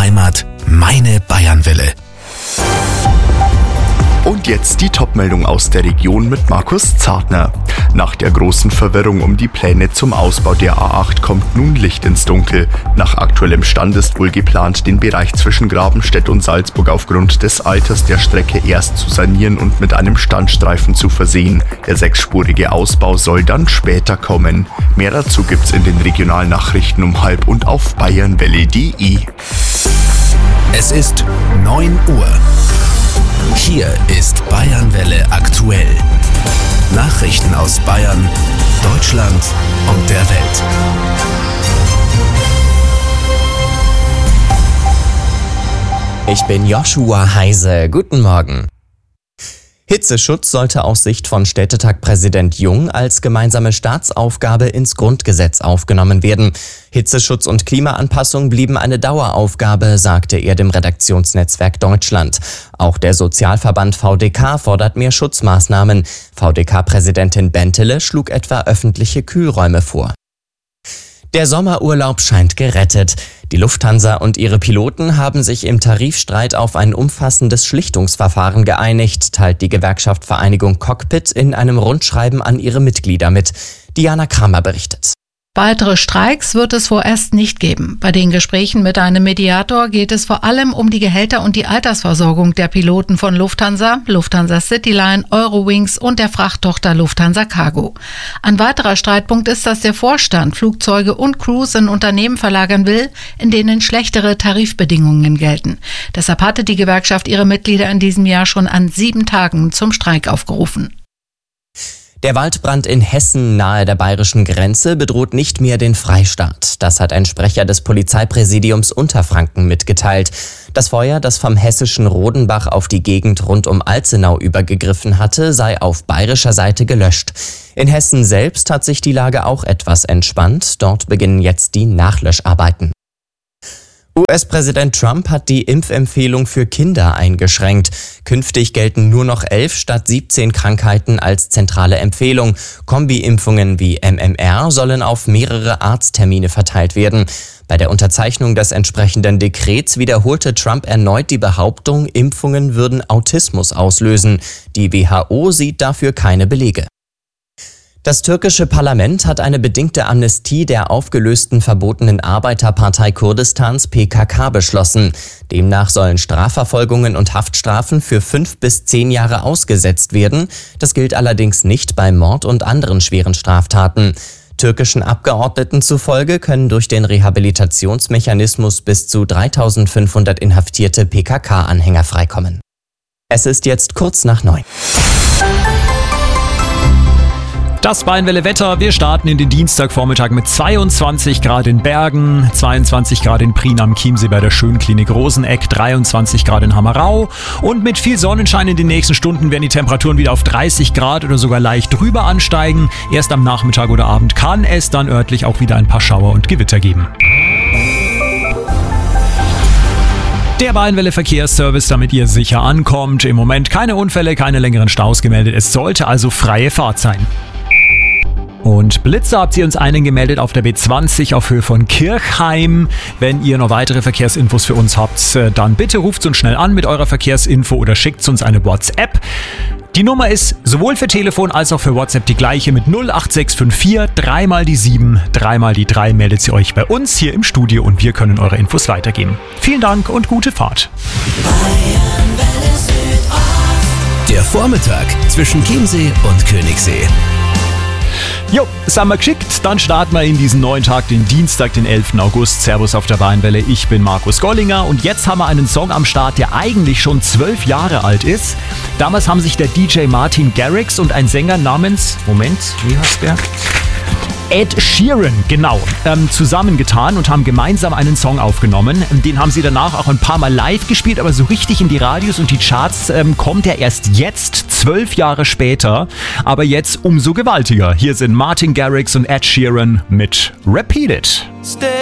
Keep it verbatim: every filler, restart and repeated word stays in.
Heimat, meine Bayernwelle. Und jetzt die Top-Meldung aus der Region mit Markus Zartner. Nach der großen Verwirrung um die Pläne zum Ausbau der A acht kommt nun Licht ins Dunkel. Nach aktuellem Stand ist wohl geplant, den Bereich zwischen Grabenstedt und Salzburg aufgrund des Alters der Strecke erst zu sanieren und mit einem Standstreifen zu versehen. Der sechsspurige Ausbau soll dann später kommen. Mehr dazu gibt's in den Regionalnachrichten um halb und auf bayernwelle punkt de. Es ist neun Uhr. Hier ist Bayernwelle aktuell. Nachrichten aus Bayern, Deutschland und der Welt. Ich bin Joshua Heise. Guten Morgen. Hitzeschutz sollte aus Sicht von Städtetag-Präsident Jung als gemeinsame Staatsaufgabe ins Grundgesetz aufgenommen werden. Hitzeschutz und Klimaanpassung blieben eine Daueraufgabe, sagte er dem Redaktionsnetzwerk Deutschland. Auch der Sozialverband V D K fordert mehr Schutzmaßnahmen. V D K-Präsidentin Bentele schlug etwa öffentliche Kühlräume vor. Der Sommerurlaub scheint gerettet. Die Lufthansa und ihre Piloten haben sich im Tarifstreit auf ein umfassendes Schlichtungsverfahren geeinigt, teilt die Gewerkschaft Vereinigung Cockpit in einem Rundschreiben an ihre Mitglieder mit. Diana Kramer berichtet. Weitere Streiks wird es vorerst nicht geben. Bei den Gesprächen mit einem Mediator geht es vor allem um die Gehälter und die Altersversorgung der Piloten von Lufthansa, Lufthansa Cityline, Eurowings und der Frachttochter Lufthansa Cargo. Ein weiterer Streitpunkt ist, dass der Vorstand Flugzeuge und Crews in Unternehmen verlagern will, in denen schlechtere Tarifbedingungen gelten. Deshalb hatte die Gewerkschaft ihre Mitglieder in diesem Jahr schon an sieben Tagen zum Streik aufgerufen. Der Waldbrand in Hessen nahe der bayerischen Grenze bedroht nicht mehr den Freistaat. Das hat ein Sprecher des Polizeipräsidiums Unterfranken mitgeteilt. Das Feuer, das vom hessischen Rodenbach auf die Gegend rund um Alzenau übergegriffen hatte, sei auf bayerischer Seite gelöscht. In Hessen selbst hat sich die Lage auch etwas entspannt. Dort beginnen jetzt die Nachlöscharbeiten. U S-Präsident Trump hat die Impfempfehlung für Kinder eingeschränkt. Künftig gelten nur noch elf statt siebzehn Krankheiten als zentrale Empfehlung. Kombi-Impfungen wie M M R sollen auf mehrere Arzttermine verteilt werden. Bei der Unterzeichnung des entsprechenden Dekrets wiederholte Trump erneut die Behauptung, Impfungen würden Autismus auslösen. Die W H O sieht dafür keine Belege. Das türkische Parlament hat eine bedingte Amnestie der aufgelösten verbotenen Arbeiterpartei Kurdistans P K K beschlossen. Demnach sollen Strafverfolgungen und Haftstrafen für fünf bis zehn Jahre ausgesetzt werden. Das gilt allerdings nicht bei Mord und anderen schweren Straftaten. Türkischen Abgeordneten zufolge können durch den Rehabilitationsmechanismus bis zu dreitausendfünfhundert inhaftierte P K K-Anhänger freikommen. Es ist jetzt kurz nach neun. Das Bayernwelle-Wetter. Wir starten in den Dienstagvormittag mit zweiundzwanzig Grad in Bergen, zweiundzwanzig Grad in Prien am Chiemsee bei der Schönklinik Roseneck, dreiundzwanzig Grad in Hammerau. Und mit viel Sonnenschein in den nächsten Stunden werden die Temperaturen wieder auf dreißig Grad oder sogar leicht drüber ansteigen. Erst am Nachmittag oder Abend kann es dann örtlich auch wieder ein paar Schauer und Gewitter geben. Der Bayernwelle-Verkehrsservice, damit ihr sicher ankommt. Im Moment keine Unfälle, keine längeren Staus gemeldet. Es sollte also freie Fahrt sein. Und Blitzer habt ihr uns einen gemeldet auf der B zwanzig auf Höhe von Kirchheim. Wenn ihr noch weitere Verkehrsinfos für uns habt, dann bitte ruft uns schnell an mit eurer Verkehrsinfo oder schickt uns eine WhatsApp. Die Nummer ist sowohl für Telefon als auch für WhatsApp die gleiche mit null acht sechs fünf vier, dreimal die sieben, dreimal die drei. Meldet sie euch bei uns hier im Studio und wir können eure Infos weitergeben. Vielen Dank und gute Fahrt. Der Vormittag zwischen Chiemsee und Königssee. Jo, sind wir geschickt, dann starten wir in diesen neuen Tag, den Dienstag, den elften August. Servus auf der Bayernwelle, ich bin Markus Gollinger und jetzt haben wir einen Song am Start, der eigentlich schon zwölf Jahre alt ist. Damals haben sich der D J Martin Garrix und ein Sänger namens, Moment, wie heißt der? Ed Sheeran, genau, ähm, zusammengetan und haben gemeinsam einen Song aufgenommen. Den haben sie danach auch ein paar Mal live gespielt, aber so richtig in die Radios und die Charts ähm, kommt er erst jetzt, zwölf Jahre später. Aber jetzt umso gewaltiger. Hier sind Martin Garrix und Ed Sheeran mit Repeat It.